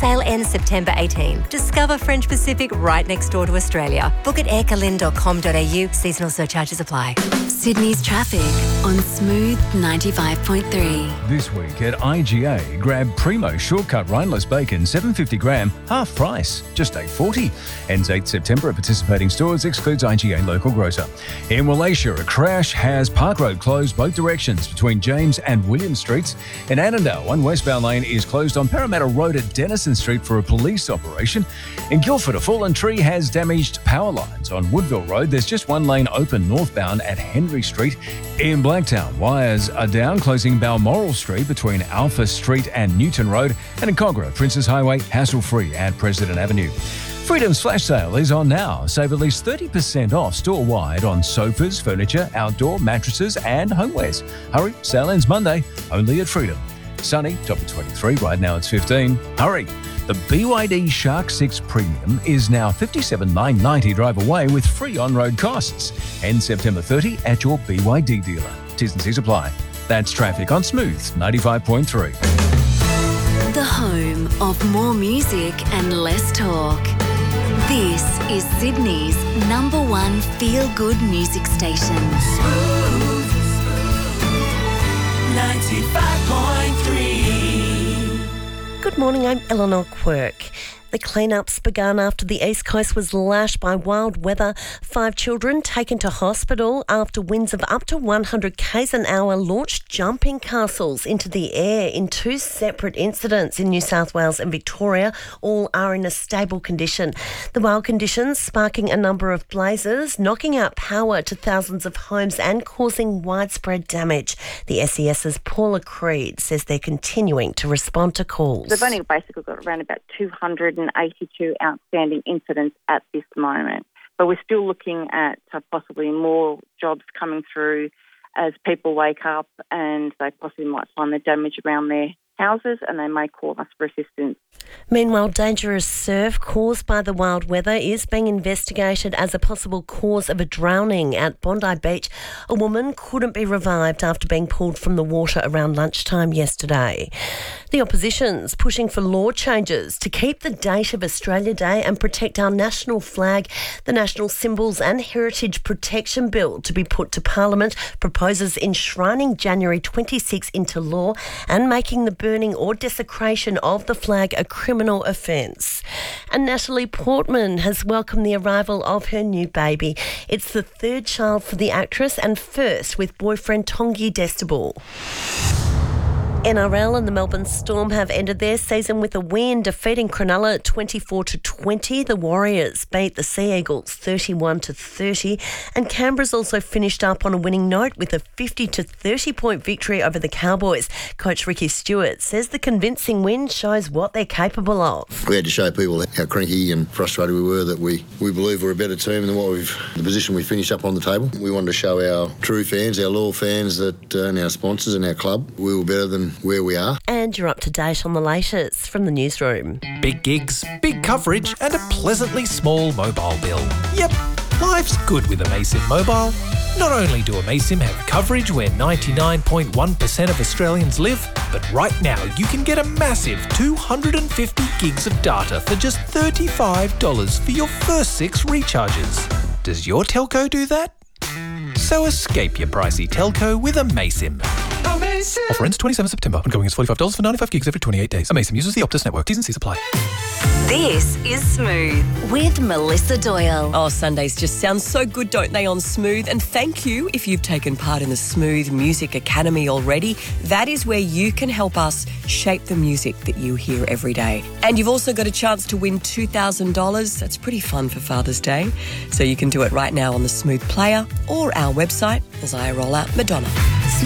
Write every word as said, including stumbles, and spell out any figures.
Sale ends September eighteenth. Discover French Pacific right next door to Australia. Book at aircalin dot com dot a u. Seasonal surcharges apply. Sydney's traffic on Smooth ninety-five point three. This week at I G A, grab Primo Shortcut Rhineless Bacon, seven hundred fifty gram, half price, just eight dollars forty. Ends eighth September at participating stores, excludes I G A local grocer. In Wallachia, a crash has Park Road closed both directions between James and William Streets. In Annandale, one westbound lane is closed on Parramatta Road at Denison Street for a police operation. In Guildford, a fallen tree has damaged power lines. On Woodville Road, there's just one lane open northbound at Henry Street. In Blacktown, wires are down, closing Balmoral Street between Alpha Street and Newton Road. And in Cogra, Princess Highway, hassle-free at President Avenue. Freedom's flash sale is on now. Save at least thirty percent off store-wide on sofas, furniture, outdoor, mattresses and homewares. Hurry, sale ends Monday, only at Freedom. Sunny, top of twenty-three, right now it's fifteen. Hurry! The B Y D Shark six Premium is now fifty-seven thousand nine hundred ninety dollars drive away with free on-road costs. Ends September thirtieth at your B Y D dealer. T's and C's apply. That's traffic on Smooth ninety-five point three. The home of more music and less talk. This is Sydney's number one feel-good music station. Smooth ninety-five point three. Good morning, I'm Eleanor Quirk. The cleanups began after the East Coast was lashed by wild weather. Five children taken to hospital after winds of up to one hundred k's an hour launched jumping castles into the air in two separate incidents in New South Wales and Victoria. All are in a stable condition. The wild conditions sparking a number of blazes, knocking out power to thousands of homes and causing widespread damage. The S E S's Paula Creed says they're continuing to respond to calls. They've only basically got around about two hundred eighty-two outstanding incidents at this moment. But we're still looking at uh, possibly more jobs coming through as people wake up and they possibly might find the damage around their houses and they may call us for assistance. Meanwhile, dangerous surf caused by the wild weather is being investigated as a possible cause of a drowning at Bondi Beach. A woman couldn't be revived after being pulled from the water around lunchtime yesterday. The opposition's pushing for law changes to keep the date of Australia Day and protect our national flag. The National Symbols and Heritage Protection Bill to be put to Parliament proposes enshrining January twenty-sixth into law and making the burning or desecration of the flag a criminal offence. And Natalie Portman has welcomed the arrival of her new baby. It's the third child for the actress and first with boyfriend Tongi Destable. N R L and the Melbourne Storm have ended their season with a win, defeating Cronulla twenty-four to twenty. The Warriors beat the Sea Eagles thirty-one to thirty, and Canberra's also finished up on a winning note with a fifty to thirty point victory over the Cowboys. Coach Ricky Stewart says the convincing win shows what they're capable of. We had to show people how cranky and frustrated we were that we, we believe we're a better team than what we've the position we finished up on the table. We wanted to show our true fans, our loyal fans, that uh, and our sponsors and our club, we were better than where we are. And you're up to date on the latest from the newsroom. Big gigs, big coverage and a pleasantly small mobile bill. Yep, life's good with Amaysim Mobile. Not only do Amaysim have coverage where ninety-nine point one percent of Australians live, but right now you can get a massive two hundred fifty gigs of data for just thirty-five dollars for your first six recharges. Does your telco do that? So escape your pricey telco with Amaysim. Offer ends twenty-seventh September. Ongoing is forty-five dollars for ninety-five gigs every twenty-eight days. Amaysim uses the Optus network. T's and C's apply. This is Smooth with Melissa Doyle. Oh, Sundays just sound so good, don't they, on Smooth? And thank you if you've taken part in the Smooth Music Academy already. That is where you can help us shape the music that you hear every day. And you've also got a chance to win two thousand dollars. That's pretty fun for Father's Day. So you can do it right now on the Smooth Player or our website as I roll out Madonna.